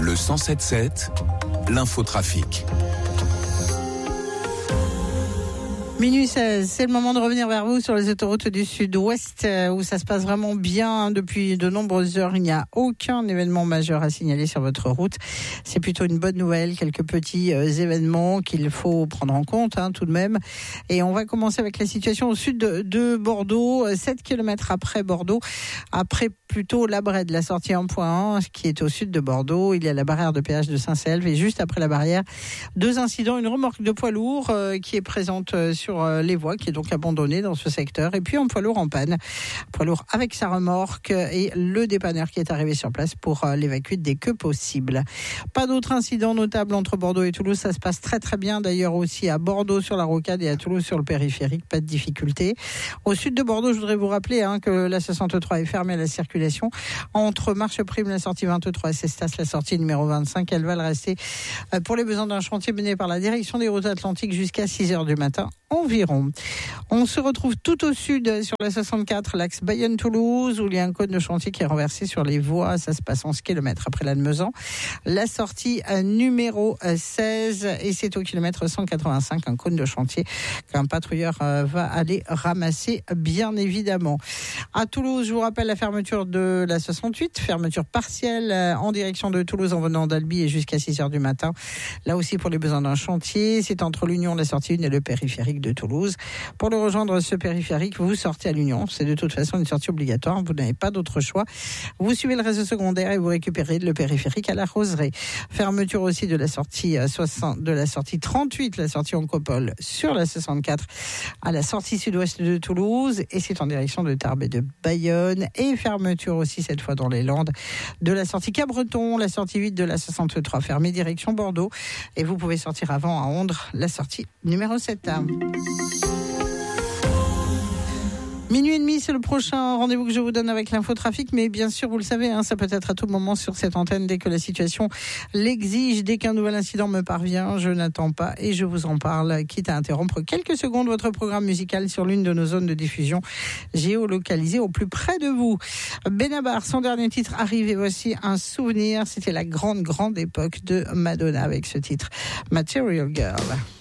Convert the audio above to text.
Le 107.7, l'infotrafic. Minuit 16, c'est le moment de revenir vers vous sur les autoroutes du sud-ouest où ça se passe vraiment bien depuis de nombreuses heures. Il n'y a aucun événement majeur à signaler sur votre route. C'est plutôt une bonne nouvelle, quelques petits événements qu'il faut prendre en compte tout de même. Et on va commencer avec la situation au sud de Bordeaux, 7 km après Bordeaux, après plutôt la Brède, la sortie en point 1 qui est au sud de Bordeaux. Il y a la barrière de péage de Saint-Selve et juste après la barrière, deux incidents, une remorque de poids lourd qui est présente sur les voies, qui est donc abandonnée dans ce secteur, et puis un poids lourd en panne, poids lourd avec sa remorque et le dépanneur qui est arrivé sur place pour l'évacuer dès que possible. Pas d'autres incidents notables entre Bordeaux et Toulouse, ça se passe très très bien d'ailleurs aussi à Bordeaux sur la rocade et à Toulouse sur le périphérique, pas de difficulté. Au sud de Bordeaux, je voudrais vous rappeler que la 63 est fermée à la circulation entre Marcheprime, la sortie 23 et Cestas, la sortie numéro 25. Elle va le rester pour les besoins d'un chantier mené par la direction des routes atlantiques jusqu'à 6h du matin environ. On se retrouve tout au sud sur la 64, l'axe Bayonne-Toulouse, où il y a un cône de chantier qui est renversé sur les voies. Ça se passe 11 km après Lannemezan. La sortie numéro 16, et c'est au kilomètre 185, un cône de chantier qu'un patrouilleur va aller ramasser, bien évidemment. À Toulouse, je vous rappelle la fermeture de la 68, fermeture partielle en direction de Toulouse en venant d'Albi et jusqu'à 6h du matin. Là aussi pour les besoins d'un chantier, c'est entre l'Union, la sortie 1 et le périphérique de Toulouse. Pour le rejoindre, ce périphérique, vous sortez à l'Union. C'est de toute façon une sortie obligatoire. Vous n'avez pas d'autre choix. Vous suivez le réseau secondaire et vous récupérez le périphérique à la Roseraie. Fermeture aussi de la sortie 38, la sortie Oncopole sur la 64 à la sortie sud-ouest de Toulouse, et c'est en direction de Tarbes et de Bayonne. Et fermeture aussi cette fois dans les Landes de la sortie Cabreton, la sortie 8 de la 63 fermée direction Bordeaux. Et vous pouvez sortir avant à Ondres, la sortie numéro 7. Minuit et demi, c'est le prochain rendez-vous que je vous donne avec l'infotrafic, mais bien sûr, vous le savez, ça peut être à tout moment sur cette antenne dès que la situation l'exige. Dès qu'un nouvel incident me parvient, je n'attends pas et je vous en parle, quitte à interrompre quelques secondes votre programme musical sur l'une de nos zones de diffusion géolocalisées au plus près de vous. Benabar, son dernier titre arrive, et voici un souvenir. C'était la grande époque de Madonna avec ce titre, Material Girl.